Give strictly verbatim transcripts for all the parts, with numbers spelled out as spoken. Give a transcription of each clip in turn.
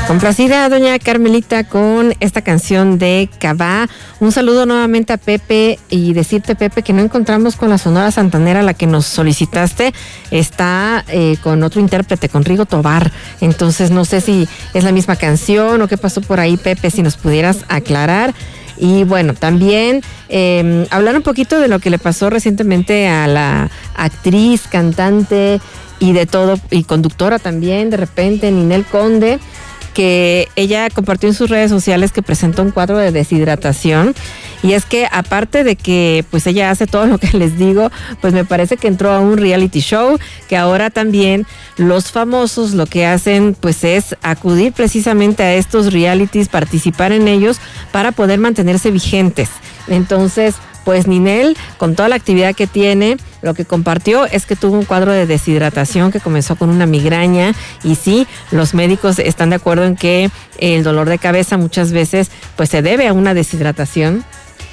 complacida doña Carmelita con esta canción de Cabá. Un saludo nuevamente a Pepe y decirte, Pepe, que no encontramos con la Sonora Santanera, la que nos solicitaste. Está eh, con otro intérprete, con Rigo Tobar. Entonces no sé si es la misma canción o qué pasó por ahí, Pepe, si nos pudieras aclarar. Y bueno, también eh, hablar un poquito de lo que le pasó recientemente a la actriz, cantante y de todo, y conductora también, de repente, Ninel Conde, que ella compartió en sus redes sociales que presentó un cuadro de deshidratación. Y es que aparte de que pues ella hace todo lo que les digo, pues me parece que entró a un reality show, que ahora también los famosos lo que hacen pues es acudir precisamente a estos realities, participar en ellos para poder mantenerse vigentes. Entonces, pues Ninel, con toda la actividad que tiene, lo que compartió es que tuvo un cuadro de deshidratación que comenzó con una migraña, y sí, los médicos están de acuerdo en que el dolor de cabeza muchas veces pues se debe a una deshidratación.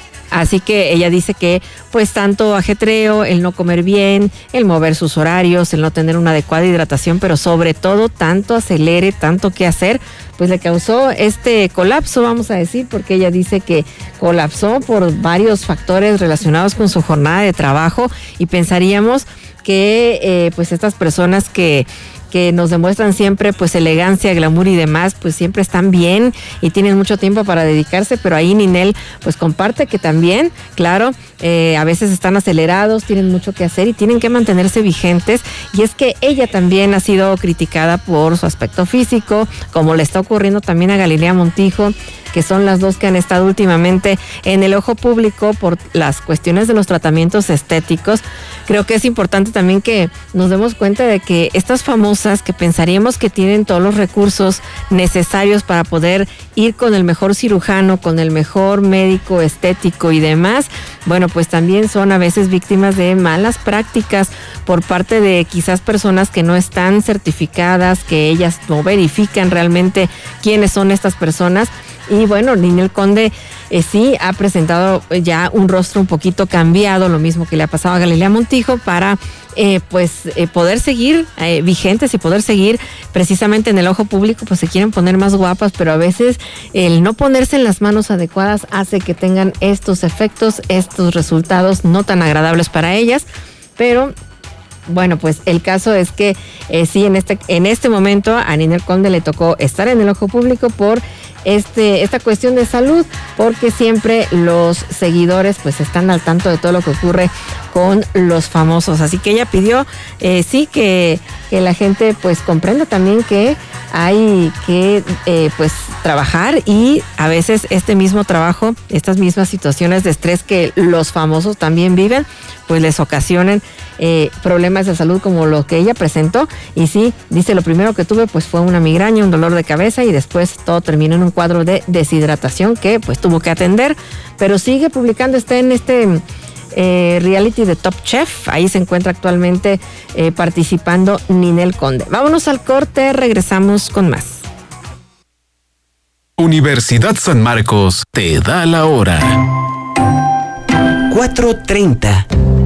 Así que ella dice que pues tanto ajetreo, el no comer bien, el mover sus horarios, el no tener una adecuada hidratación, pero sobre todo tanto acelere, tanto que hacer, pues le causó este colapso, vamos a decir, porque ella dice que colapsó por varios factores relacionados con su jornada de trabajo, y pensaríamos que eh, pues estas personas que que nos demuestran siempre pues elegancia, glamour y demás, pues siempre están bien y tienen mucho tiempo para dedicarse, pero ahí Ninel pues comparte que también, claro, eh, a veces están acelerados, tienen mucho que hacer y tienen que mantenerse vigentes. Y es que ella también ha sido criticada por su aspecto físico, como le está ocurriendo también a Galilea Montijo, que son las dos que han estado últimamente en el ojo público por las cuestiones de los tratamientos estéticos. Creo que es importante también que nos demos cuenta de que estas famosas, que pensaríamos que tienen todos los recursos necesarios para poder ir con el mejor cirujano, con el mejor médico estético y demás, bueno, pues también son a veces víctimas de malas prácticas por parte de quizás personas que no están certificadas, que ellas no verifican realmente quiénes son estas personas. Y bueno, Ninel Conde eh, sí ha presentado ya un rostro un poquito cambiado, lo mismo que le ha pasado a Galilea Montijo, para eh, pues eh, poder seguir eh, vigentes y poder seguir precisamente en el ojo público. Pues se quieren poner más guapas, pero a veces el no ponerse en las manos adecuadas hace que tengan estos efectos, estos resultados no tan agradables para ellas. Pero bueno, pues el caso es que eh, sí, en este, en este momento a Ninel Conde le tocó estar en el ojo público por este, esta cuestión de salud, porque siempre los seguidores pues están al tanto de todo lo que ocurre con los famosos. Así que ella pidió eh, sí que, que la gente pues comprenda también que hay que eh, pues trabajar, y a veces este mismo trabajo, estas mismas situaciones de estrés que los famosos también viven, pues les ocasionan eh, problemas de salud como lo que ella presentó. Y sí, dice, lo primero que tuve pues fue una migraña, un dolor de cabeza, y después todo terminó en un cuadro de deshidratación que pues tuvo que atender, pero sigue publicando. Está en este eh, reality de Top Chef, ahí se encuentra actualmente eh, participando Ninel Conde. Vámonos al corte, regresamos con más. Universidad San Marcos te da la hora. cuatro treinta.